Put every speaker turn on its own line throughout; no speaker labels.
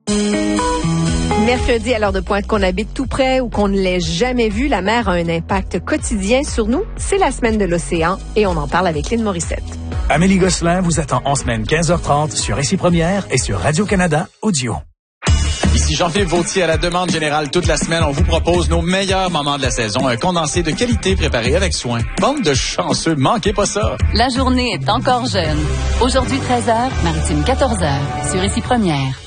Mercredi, à l'heure de pointe, qu'on habite tout près ou qu'on ne l'ait jamais vu, la mer a un impact quotidien sur nous. C'est la semaine de l'océan et on en parle avec Lynn Morissette.
Amélie Gosselin vous attend en semaine 15h30 sur Ici Première et sur Radio-Canada Audio.
Ici Jean-Philippe Vautier à la demande générale toute la semaine. On vous propose nos meilleurs moments de la saison. Un condensé de qualité préparé avec soin. Bande de chanceux, manquez pas ça.
La journée est encore jeune. Aujourd'hui 13h, maritime 14h sur Ici Première.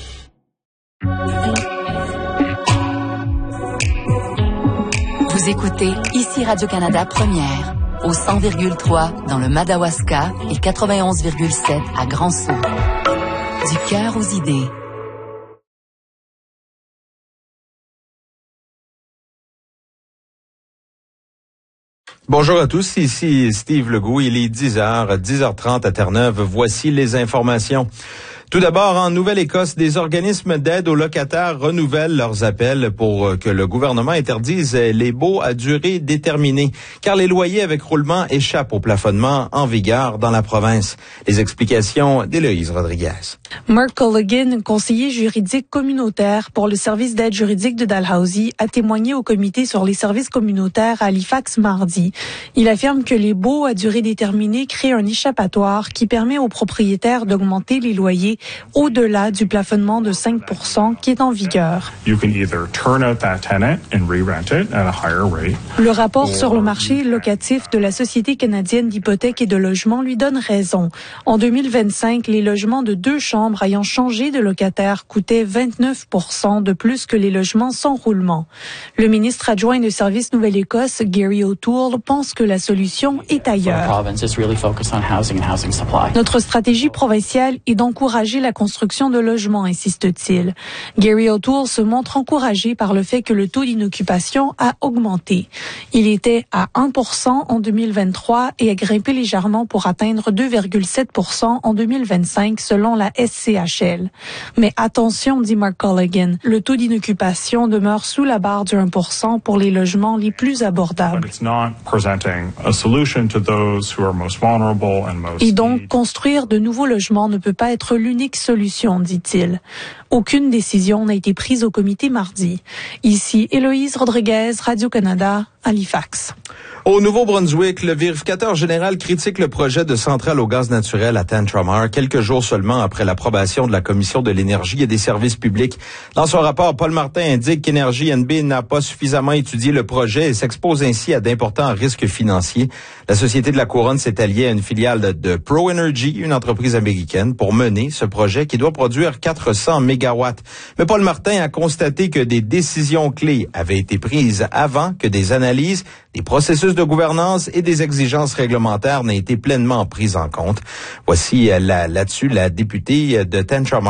Vous écoutez Ici Radio-Canada Première, au 100,3 dans le Madawaska et 91,7 à Grand-Sault. Du cœur aux idées.
Bonjour à tous, ici Steve Legault. Il est 10h30 à Terre-Neuve. Voici les informations. Tout d'abord, en Nouvelle-Écosse, des organismes d'aide aux locataires renouvellent leurs appels pour que le gouvernement interdise les baux à durée déterminée, car les loyers avec roulement échappent au plafonnement en vigueur dans la province. Les explications d'Héloïse Rodriguez.
Mark Colligan, conseiller juridique communautaire pour le service d'aide juridique de Dalhousie, a témoigné au comité sur les services communautaires à Halifax mardi. Il affirme que les baux à durée déterminée créent un échappatoire qui permet aux propriétaires d'augmenter les loyers au-delà du plafonnement de 5% qui est en vigueur. Le rapport sur le marché locatif de la Société canadienne d'hypothèques et de logement lui donne raison. En 2025, les logements de 2 chambres ayant changé de locataire coûtaient 29% de plus que les logements sans roulement. Le ministre adjoint de Services Nouvelle-Écosse, Gary O'Toole, pense que la solution est ailleurs. Notre stratégie provinciale est d'encourager la construction de logements, insiste-t-il. Gary O'Toole se montre encouragé par le fait que le taux d'inoccupation a augmenté. Il était à 1% en 2023 et a grimpé légèrement pour atteindre 2,7% en 2025 selon la SCHL. Mais attention, dit Mark Colligan, le taux d'inoccupation demeure sous la barre du 1% pour les logements les plus abordables. Et donc, construire de nouveaux logements ne peut pas être l'unique solution, dit-il. Aucune décision n'a été prise au comité mardi. Ici, Héloïse Rodriguez, Radio-Canada, Halifax.
Au Nouveau-Brunswick, le vérificateur général critique le projet de centrale au gaz naturel à Tantramar quelques jours seulement après l'approbation de la Commission de l'énergie et des services publics. Dans son rapport, Paul Martin indique qu'Énergie NB n'a pas suffisamment étudié le projet et s'expose ainsi à d'importants risques financiers. La Société de la Couronne s'est alliée à une filiale de ProEnergy, une entreprise américaine, pour mener ce projet qui doit produire 400 mégawatts. Mais Paul Martin a constaté que des décisions clés avaient été prises avant que des analyses, des processus de gouvernance et des exigences réglementaires n'aient été pleinement prises en compte. Voici là-dessus la députée de Tantramar.